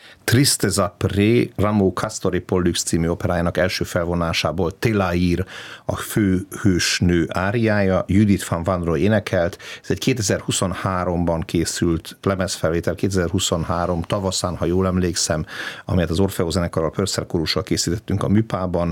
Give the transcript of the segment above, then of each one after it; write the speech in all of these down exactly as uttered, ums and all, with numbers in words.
Tristeza Pré Rameau Castori Pollux című operájának első felvonásából Télaír a főhősnő áriája, Judith van Wanrooy énekelt. Ez egy kétezer-huszonháromban készült lemezfelvétel, kétezer-huszonhárom tavaszán, ha jól emlékszem, amelyet az Orfeó zenekarral, Purcell korussal készítettünk a Műpában,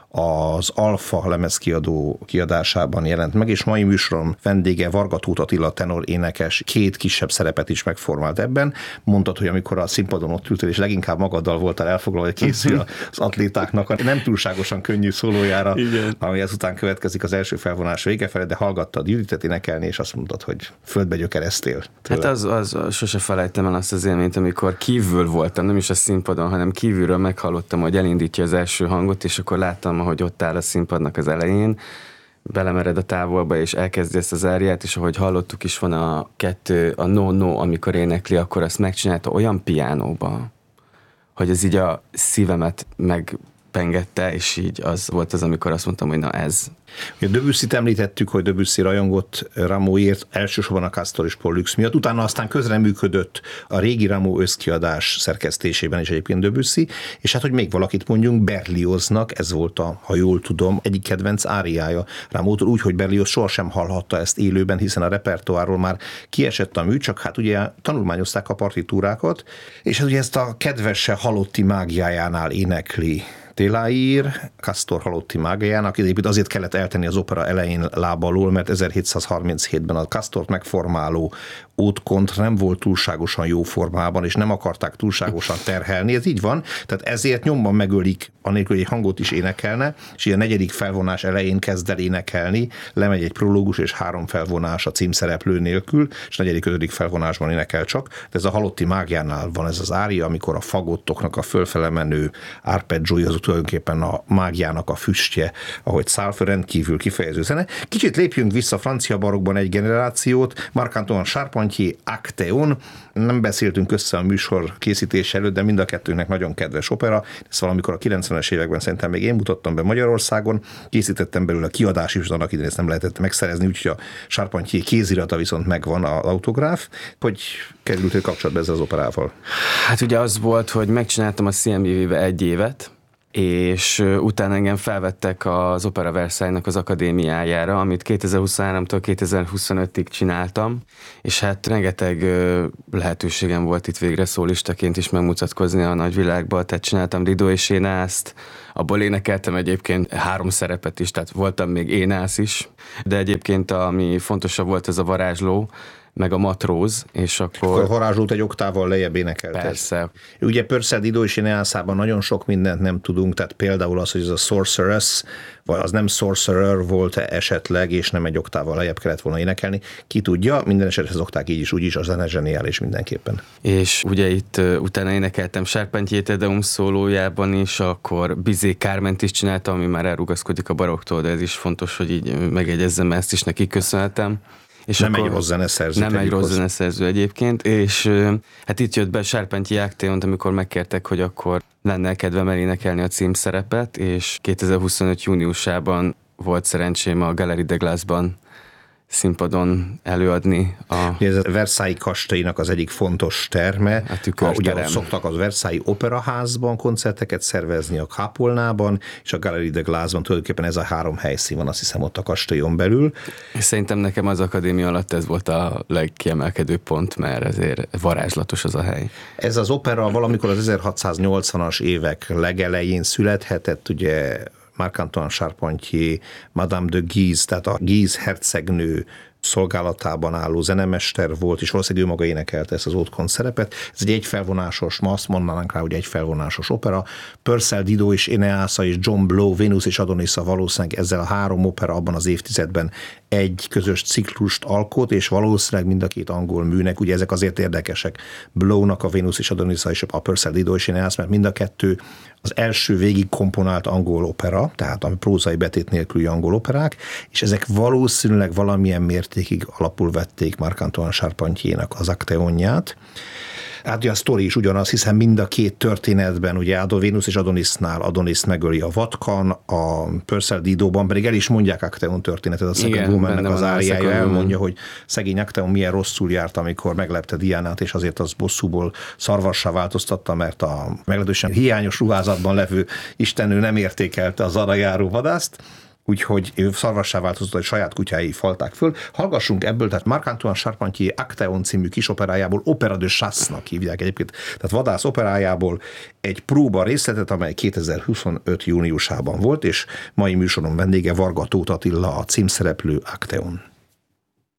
az Alfa lemezkiadó kiadásában jelent meg, és mai műsorom vendége Varga Tóth Attila tenor énekes, két kisebb szerepet is megformált ebben. Mondtad, hogy amikor a színpadon ott ültél, és leginkább magaddal voltál elfoglalva, hogy készül az atlétáknak a nem túlságosan könnyű szólójára, igen, ami ezután következik az első felvonás vége felé, de hallgattad Judithet énekelni, és azt mondtad, hogy földbe gyökereztél tőle. Hát az, az, sose felejtem el azt az élményt, amikor kívül voltam, nem is a színpadon, hanem kívülről meghallottam, hogy elindítja az első hangot, és akkor láttam, hogy ott áll a színpadnak az elején, belemered a távolba, és elkezdi ezt az áriát, és ahogy hallottuk is, van a kettő, a no-no, amikor énekli, akkor azt megcsinálta olyan piánóba, hogy ez így a szívemet megpengette, és így az volt az, amikor azt mondtam, hogy na ez. A Debussyt említettük, hogy Debussy rajongott Rameauért elsősorban a Castor és Pollux miatt, utána aztán közreműködött a régi Rameau összkiadás szerkesztésében is egyébként Debussy, és hát, hogy még valakit mondjunk, Berlioznak, ez volt a, ha jól tudom, egyik kedvenc áriája Rameautól, úgy, hogy Berlioz sohasem hallhatta ezt élőben, hiszen a repertoárról már kiesett a mű, csak hát ugye tanulmányozták a partitúrákat, és hát ugye ezt a kedvese halotti mágiájánál énekli Télaír, Castor halotti mágiájának, egyébként azért kellett eltenni az opera elején lábalól, mert ezerhétszázharminchétben a Castort megformáló ótkont nem volt túlságosan jó formában, és nem akarták túlságosan terhelni, ez így van, tehát ezért nyomban megölik, anélkül, hogy egy hangot is énekelne, és így a negyedik felvonás elején kezd el énekelni, lemegy egy prológus és három felvonás a címszereplő nélkül, és negyedik, ötödik felvonásban énekel csak, de ez a halotti mágiánál van ez az ária, amikor a fagottoknak a fölfele menő arpeggiója, az tulajdonképpen a mágiának a füstje, ahogy száll föl, rendkívül kifejező zene. Kicsit lépjünk vissza francia barokban egy generációt, Marc-Antoine Charpentier, Actéon. Nem beszéltünk össze a műsor készítés előtt, de mind a kettőnek nagyon kedves opera. Ez valamikor a kilencvenes években szerintem még én mutattam be Magyarországon, készítettem belőle a kiadás is, annak idején ezt nem lehetett megszerezni, úgyhogy a Charpentier kézirata viszont megvan, az autográf. Hogy kerültél kapcsolatba ezzel az operával? Hát ugye az volt, hogy megcsináltam a cé em vé vé-be egy évet, és utána engem felvettek az Opera Versailles-nak az akadémiájára, amit kétezer-huszonháromtól kétezer-huszonötig csináltam, és hát rengeteg lehetőségem volt itt végre szólistaként is megmutatkozni a nagyvilágban, tehát csináltam Rideau és Énászt, abból énekeltem egyébként három szerepet is, tehát voltam még Énász is, de egyébként ami fontosabb volt, ez a varázsló, meg a matróz, és akkor... A varázslót egy oktával lejjebb énekelted. Persze. Ugye Purcell, Dido és Éneászában nagyon sok mindent nem tudunk, tehát például az, hogy ez a sorceress, vagy az nem sorcerer volt esetleg, és nem egy oktával lejjebb kellett volna énekelni. Ki tudja, minden esetre az okták így is, úgy is, a zene zseniális mindenképpen. És ugye itt uh, utána énekeltem Charpentier Te Deum szólójában is, akkor Bizet Carment is csináltam, ami már elrugaszkodik a baroktól, de ez is fontos, hogy így megegyezzem, ezt is neki köszönhetem. És nem egy rossz zeneszerző. Nem egy rossz zeneszerző egyébként, és hát itt jött be Charpentier Actéont, amikor megkértek, hogy akkor lenne kedvem elénekelni a címszerepet, és kétezer-huszonöt júniusában volt szerencsém a Galerie de Glace-ban színpadon előadni. A... Ez a Versailles kastélynak az egyik fontos terme. A tükörterem. Ugye szoktak az Versailles Operaházban koncerteket szervezni, a Capolnában, és a Galerie de Glace-ban tulajdonképpen ez a három helyszín van, azt hiszem ott a kastélyon belül. És szerintem nekem az akadémia alatt ez volt a legkiemelkedő pont, mert ezért varázslatos az a hely. Ez az opera valamikor az ezerhatszáznyolcvanas évek legelején születhetett, ugye Marc-Antoine Charpentier, Madame de Guise, tehát a Guise hercegnő szolgálatában álló zenemester volt, és valószínűleg ő maga énekelte ezt az ótkont szerepet. Ez egy egyfelvonásos, ma azt mondanánk rá, hogy egyfelvonásos opera. Purcell, Dido és Éneásza és John Blow, Vénusz és Adonisza valószínűleg ezzel a három opera abban az évtizedben egy közös ciklust alkot, és valószínűleg mind a két angol műnek, ugye ezek azért érdekesek, Blownak a Vénusz és Adonisza és a Purcell, Dido és Éneász, mert mind a kettő az első végig komponált angol opera, tehát a prózai betét nélküli angol operák, és ezek valószínűleg valamilyen mértékig alapul vették Marc-Antoine Charpentiernek az Actéonját. Hát ugye a sztori is ugyanaz, hiszen mind a két történetben, ugye Vénusz és Adonisnál Adonis megöli a vatkan, a Purcell Dido-ban pedig el is mondják Actaeon történetet, a Second Woman-nek az áriája elmondja, hogy szegény Actaeon milyen rosszul járt, amikor meglepte Diánát, és azért az bosszúból szarvassá változtatta, mert a meglehetősen hiányos ruházatban levő istennő nem értékelte az arra járó vadászt, úgyhogy ő szarvassá változott, hogy saját kutyái falták föl. Hallgassunk ebből, tehát Marc-Antoine Charpentier Actaeon című kis operájából, Opéra de Chasse-nak hívják egyébként, tehát vadász operájából egy próba részletet, amely kétezer-huszonöt júniusában volt, és mai műsoron vendége Varga Tóth Attila, a címszereplő Actaeon.